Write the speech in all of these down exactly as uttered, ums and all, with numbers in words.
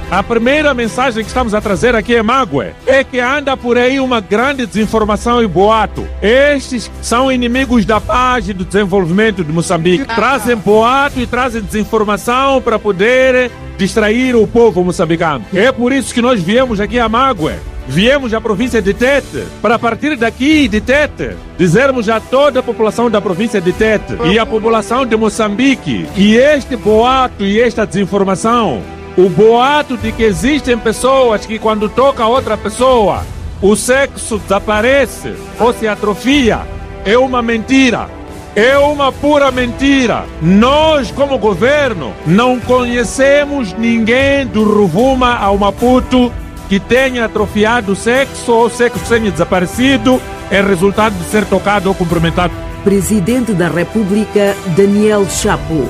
A primeira mensagem que estamos a trazer aqui em Mague é que anda por aí uma grande desinformação e boato. Estes são inimigos da paz e do desenvolvimento de Moçambique. Trazem boato e trazem desinformação para poder distrair o povo moçambicano. É por isso que nós viemos aqui a Mague. Viemos à província de Tete, para a partir daqui de Tete, dizermos a toda a população da província de Tete e a população de Moçambique que este boato e esta desinformação, o boato de que existem pessoas que quando toca a outra pessoa, o sexo desaparece ou se atrofia, é uma mentira. É uma pura mentira. Nós, como governo, não conhecemos ninguém do Rovuma ao Maputo que tenha atrofiado o sexo ou o sexo tenha desaparecido é resultado de ser tocado ou cumprimentado. Presidente da República, Daniel Chapo.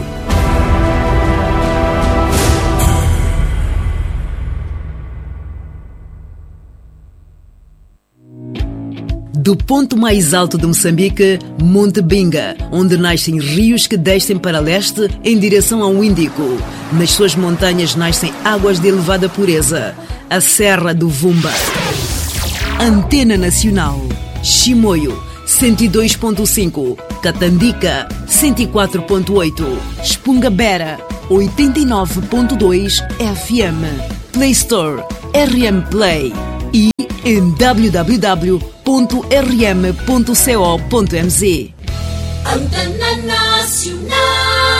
Do ponto mais alto de Moçambique, Monte Binga, onde nascem rios que descem para leste em direção ao Índico. Nas suas montanhas nascem águas de elevada pureza. A Serra do Vumba. Antena Nacional. Chimoio, cento e dois ponto cinco. Catandica, cento e quatro ponto oito. Espungabera, oitenta e nove ponto dois F M. Play Store, R M Play. E em w w w ponto r m ponto co ponto m z. Antena Nacional.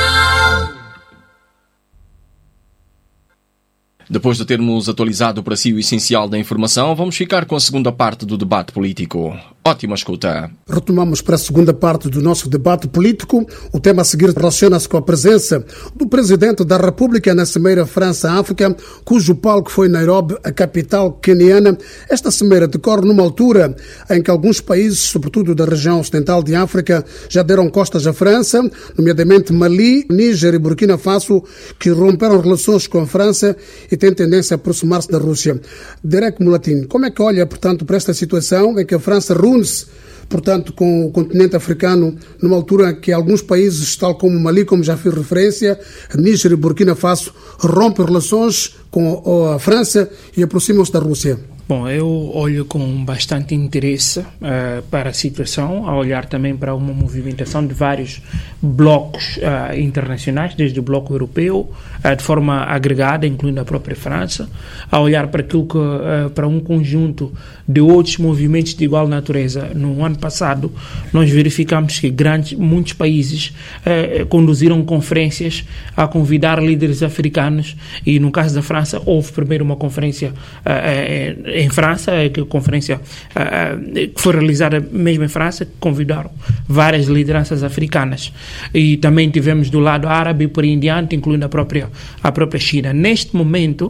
Depois de termos atualizado para si o essencial da informação, vamos ficar com a segunda parte do debate político. Ótima escuta. Retomamos para a segunda parte do nosso debate político. O tema a seguir relaciona-se com a presença do Presidente da República na Cimeira França-África, cujo palco foi Nairobi, a capital queniana. Esta cimeira decorre numa altura em que alguns países, sobretudo da região ocidental de África, já deram costas à França, nomeadamente Mali, Níger e Burkina Faso, que romperam relações com a França e têm tendência a aproximar-se da Rússia. Derek Mulatin, como é que olha, portanto, para esta situação em que a França reúne-se, portanto, com o continente africano, numa altura que alguns países, tal como Mali, como já fiz referência, Níger e Burkina Faso, rompem relações com a França e aproximam-se da Rússia? Bom, eu olho com bastante interesse uh, para a situação, a olhar também para uma movimentação de vários blocos uh, internacionais, desde o bloco europeu, uh, de forma agregada, incluindo a própria França, a olhar para aquilo que, uh, para um conjunto de outros movimentos de igual natureza. No ano passado, nós verificamos que grandes, muitos países uh, conduziram conferências a convidar líderes africanos e, no caso da França, houve primeiro uma conferência uh, uh, em França, que a conferência uh, que foi realizada mesmo em França, que convidaram várias lideranças africanas. E também tivemos do lado árabe e por aí em diante, incluindo a própria, a própria China. Neste momento, uh,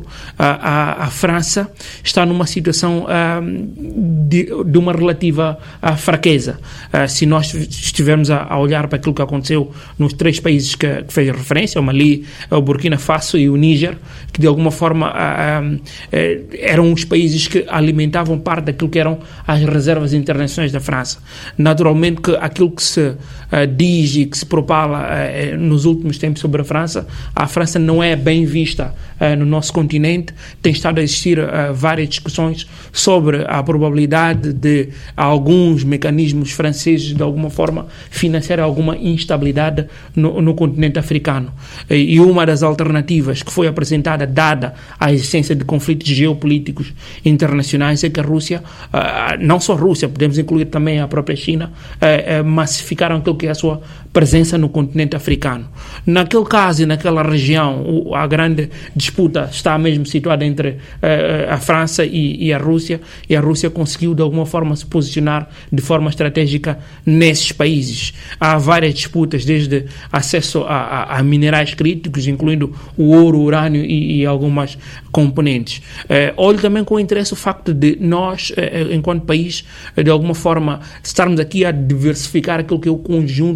a, a França está numa situação uh, de, de uma relativa uh, fraqueza. Uh, se nós estivermos a, a olhar para aquilo que aconteceu nos três países que, que fez referência, o Mali, o Burkina Faso e o Níger, que de alguma forma uh, uh, eram os países que alimentavam parte daquilo que eram as reservas internacionais da França. Naturalmente que aquilo que se uh, diz e que se propala uh, nos últimos tempos sobre a França, a França não é bem vista uh, no nosso continente. Tem estado a existir uh, várias discussões sobre a probabilidade de alguns mecanismos franceses de alguma forma financiar alguma instabilidade no, no continente africano. E, e uma das alternativas que foi apresentada, dada a existência de conflitos geopolíticos internacionais, é que a Rússia, uh, não só a Rússia, podemos incluir também a própria China, uh, uh, massificaram aquilo que é a sua presença no continente africano. Naquele caso e naquela região, o, a grande disputa está mesmo situada entre uh, a França e, e a Rússia, e a Rússia conseguiu de alguma forma se posicionar de forma estratégica nesses países. Há várias disputas, desde acesso a, a, a minerais críticos, incluindo o ouro, o urânio e, e algumas componentes. Uh, olho também com interesse o facto de nós, enquanto país, de alguma forma, estarmos aqui a diversificar aquilo que é o conjunto de parcerias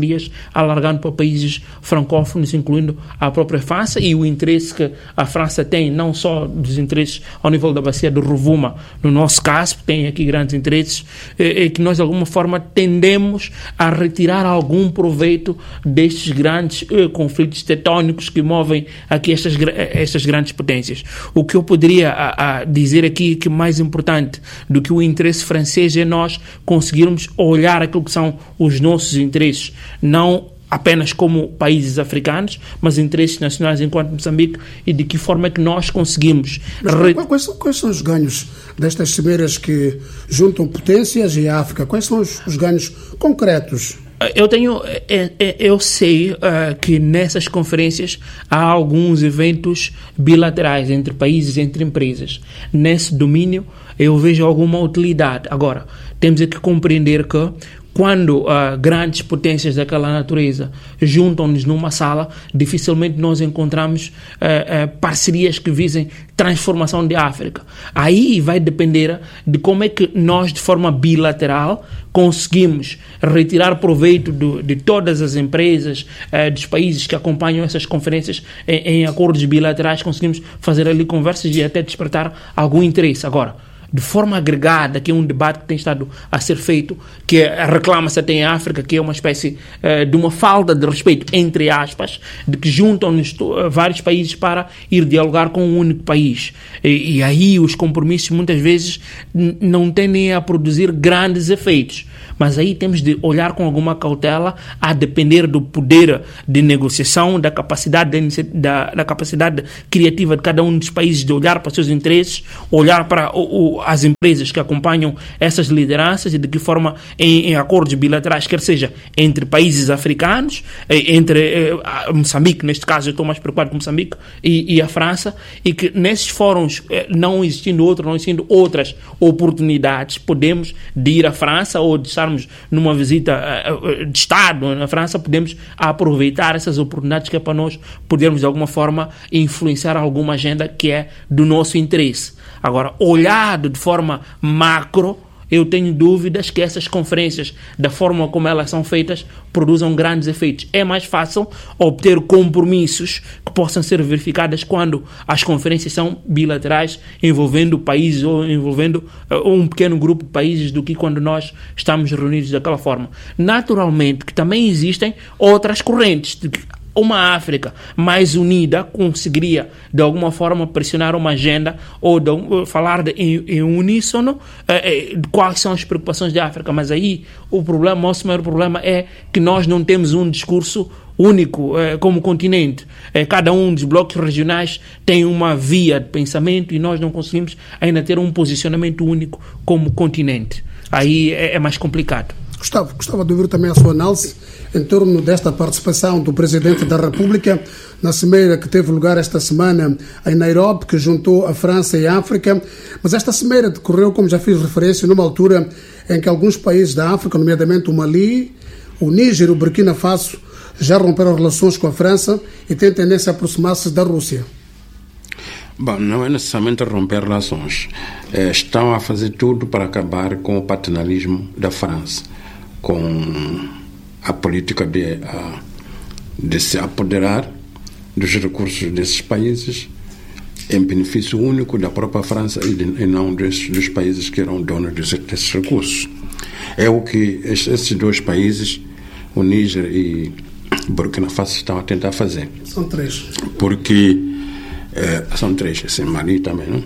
parcerias, alargando para países francófonos, incluindo a própria França, e o interesse que a França tem, não só dos interesses ao nível da bacia do Rovuma, no nosso caso, tem aqui grandes interesses, é, é que nós de alguma forma tendemos a retirar algum proveito destes grandes é, conflitos tectónicos que movem aqui estas, estas grandes potências. O que eu poderia a, a dizer aqui que mais importante do que o interesse francês é nós conseguirmos olhar aquilo que são os nossos interesses, não apenas como países africanos, mas interesses nacionais enquanto Moçambique, e de que forma é que nós conseguimos... Mas, re... quais, são, quais são os ganhos destas cimeiras que juntam potências e a África? Quais são os, os ganhos concretos? Eu tenho, eu sei uh, que nessas conferências há alguns eventos bilaterais entre países, entre empresas. Nesse domínio eu vejo alguma utilidade. Agora, temos que compreender que quando uh, grandes potências daquela natureza juntam-nos numa sala, dificilmente nós encontramos uh, uh, parcerias que visem transformação de África. Aí vai depender de como é que nós, de forma bilateral, conseguimos retirar proveito do, de todas as empresas, uh, dos países que acompanham essas conferências em, em acordos bilaterais, conseguimos fazer ali conversas e até despertar algum interesse. Agora, de forma agregada, que é um debate que tem estado a ser feito, que reclama-se até em África, que é uma espécie uh, de uma falta de respeito, entre aspas, de que juntam-nos uh, vários países para ir dialogar com um único país. E, e aí os compromissos muitas vezes n- não tendem a produzir grandes efeitos. Mas aí temos de olhar com alguma cautela, a depender do poder de negociação, da capacidade, de, da, da capacidade criativa de cada um dos países de olhar para os seus interesses, olhar para o, o, as empresas que acompanham essas lideranças e de que forma, em, em acordos bilaterais, quer seja entre países africanos, entre eh, Moçambique, neste caso eu estou mais preocupado com Moçambique, e, e a França, e que nesses fóruns, eh, não existindo outro, não existindo outras oportunidades, podemos de ir à França ou de estar numa visita uh, de Estado na França, podemos aproveitar essas oportunidades que é para nós podermos de alguma forma influenciar alguma agenda que é do nosso interesse. Agora, olhado de forma macro, eu tenho dúvidas que essas conferências, da forma como elas são feitas, produzam grandes efeitos. É mais fácil obter compromissos que possam ser verificados quando as conferências são bilaterais, envolvendo países ou envolvendo uh, um pequeno grupo de países, do que quando nós estamos reunidos daquela forma. Naturalmente que também existem outras correntes, de que uma África mais unida conseguiria de alguma forma pressionar uma agenda ou de, falar de, em, em uníssono eh, de quais são as preocupações da África. Mas aí o problema, o nosso maior problema é que nós não temos um discurso único eh, como continente. Eh, cada um dos blocos regionais tem uma via de pensamento e nós não conseguimos ainda ter um posicionamento único como continente. Aí é, é mais complicado. Gustavo, gostava de ouvir também a sua análise em torno desta participação do Presidente da República na cimeira que teve lugar esta semana em Nairobi, que juntou a França e a África. Mas esta cimeira decorreu, como já fiz referência, numa altura em que alguns países da África, nomeadamente o Mali, o Níger e o Burkina Faso, já romperam relações com a França e têm tendência a aproximar-se da Rússia. Bom, não é necessariamente romper relações. É, estão a fazer tudo para acabar com o paternalismo da França, com a política de, a, de se apoderar dos recursos desses países em benefício único da própria França e, de, e não dos, dos países que eram donos desses, desses recursos. É o que esses dois países, o Níger e Burkina Faso, estão a tentar fazer. São três. Porque, é, são três, assim, Mali também, não?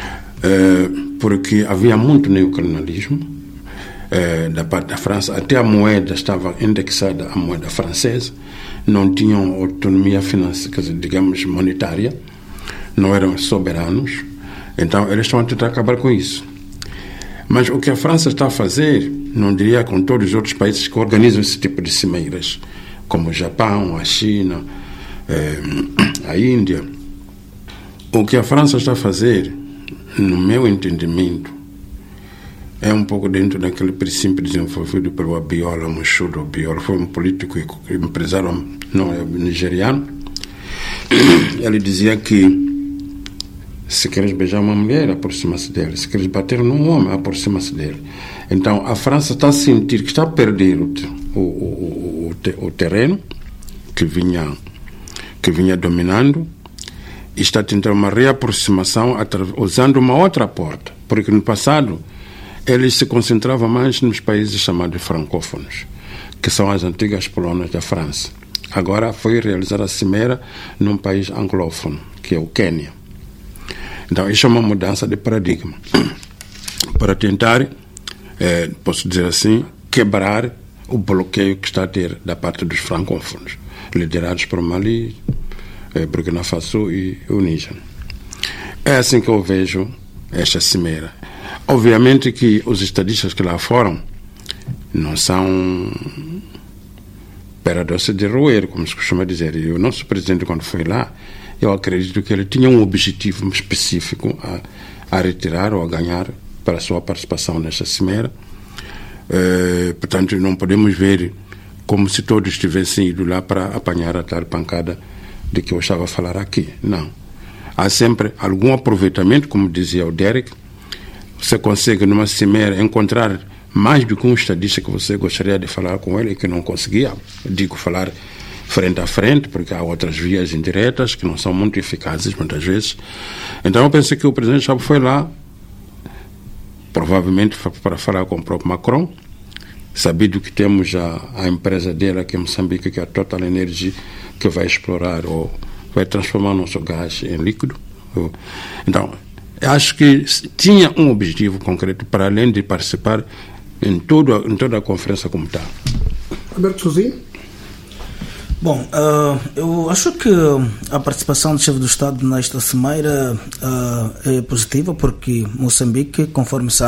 É, porque havia muito neocolonialismo da parte da França, até a moeda estava indexada à moeda francesa, não tinham autonomia financeira, digamos, monetária, não eram soberanos, então eles estão a tentar acabar com isso. Mas o que a França está a fazer, não diria com todos os outros países que organizam esse tipo de cimeiras, como o Japão, a China, eh, a Índia, o que a França está a fazer, no meu entendimento, é um pouco dentro daquele princípio desenvolvido pelo Abiola Moshood. Abiola foi um político e empresário não, nigeriano. Ele dizia que se queres beijar uma mulher, aproxima-se dele. Se queres bater num homem, aproxima-se dele. Então, a França está a sentir que está a perder o, o, o, te, o terreno que vinha, que vinha dominando e está tentando uma reaproximação usando uma outra porta, porque no passado eles se concentravam mais nos países chamados francófonos, que são as antigas colônias da França. Agora foi realizada a cimeira num país anglófono, que é o Quênia. Então, isso é uma mudança de paradigma para tentar, eh, posso dizer assim, quebrar o bloqueio que está a ter da parte dos francófonos, liderados por Mali, eh, Burkina Faso e o Níger. É assim que eu vejo esta cimeira. Obviamente que os estadistas que lá foram não são pera doce de roer, como se costuma dizer. E o nosso presidente, quando foi lá, eu acredito que ele tinha um objetivo específico a, a retirar ou a ganhar para a sua participação nesta cimeira. Eh, portanto, não podemos ver como se todos tivessem ido lá para apanhar a tal pancada de que eu estava a falar aqui. Não. Há sempre algum aproveitamento, como dizia o Derek. Você consegue, numa cimeira, encontrar mais do que um estadista que você gostaria de falar com ele e que não conseguia. Digo, falar frente a frente, porque há outras vias indiretas que não são muito eficazes, muitas vezes. Então, eu pensei que o presidente Chabo foi lá, provavelmente para falar com o próprio Macron, sabido que temos a, a empresa dele aqui em Moçambique, que é a Total Energy, que vai explorar ou vai transformar nosso gás em líquido. Então, acho que tinha um objetivo concreto para além de participar em, todo, em toda a conferência como tal. Alberto Sozinho? Bom, uh, eu acho que a participação do chefe do Estado nesta cimeira uh, é positiva, porque Moçambique, conforme sabe,